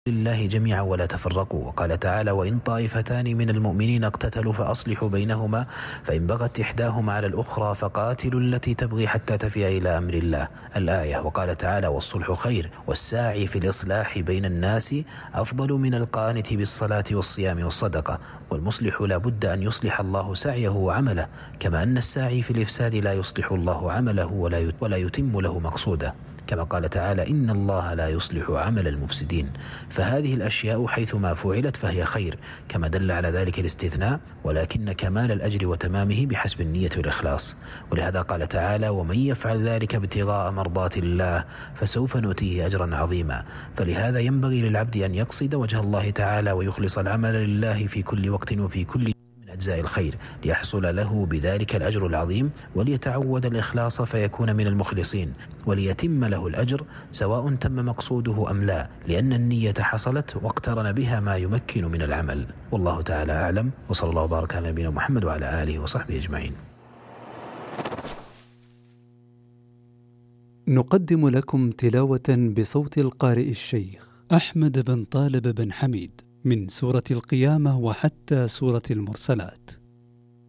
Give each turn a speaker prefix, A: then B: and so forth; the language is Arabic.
A: لله جميعا ولا تفرقوا. وقال تعالى: وإن طائفتان من المؤمنين اقتتلوا فأصلحوا بينهما فإن بغت إحداهما على الأخرى فقاتلوا التي تبغي حتى تفيء إلى أمر الله، الآية. وقال تعالى: والصلح خير والساعي في الإصلاح بين الناس أفضل من القانت بالصلاة والصيام والصدقة. والمصلح لا بد أن يصلح الله سعيه وعمله، كما أن الساعي في الإفساد لا يصلح الله عمله ولا يتم له مقصوده، كما قال تعالى: إن الله لا يصلح عمل المفسدين. فهذه الأشياء حيثما فعلت فهي خير، كما دل على ذلك الاستثناء: ولكن كمال الأجر وتمامه بحسب النية والإخلاص. ولهذا قال تعالى: ومن يفعل ذلك ابتغاء مرضات الله فسوف نؤتيه أجرا عظيما. فلهذا ينبغي للعبد أن يقصد وجه الله تعالى ويخلص العمل لله في كل وقت وفي كل من أجزاء الخير، ليحصل له بذلك الأجر العظيم، وليتعود الإخلاص فيكون من المخلصين، وليتم له الأجر سواء تم مقصوده أم لا، لأن النية حصلت واقترن بها ما يمكن من العمل. والله تعالى أعلم، وصلى الله وبارك على نبينا محمد وعلى آله وصحبه أجمعين.
B: نقدم لكم تلاوة بصوت القارئ الشيخ أحمد بن طالب بن حميد من سورة القيامة وحتى سورة المرسلات.